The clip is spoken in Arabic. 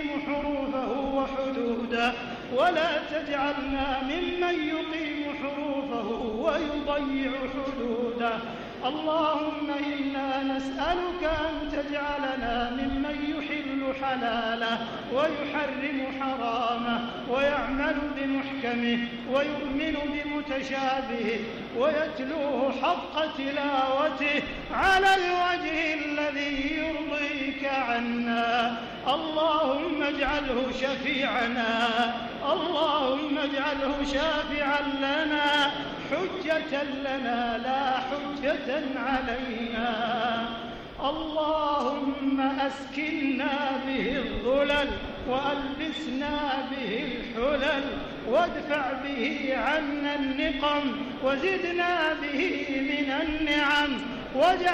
حروفه وحدوده ولا تجعلنا ممن يقيم حروفه ويضيع حدوده. اللهم إنا نسألك أن تجعلنا ممن يحل حلاله ويحرم حرامه ويعمل بمحكمه ويؤمن بمتشابهه ويتلوه حق تلاوته على الوجه الذي يرضيك عنا. اللهم اجعله شفيعنا، اللهم اجعله شافعا لنا، حجة لنا لا حجة علينا. اللهم أسكننا به الظلل وألبسنا به الحلل وادفع به عنا النقم وزدنا به من النعم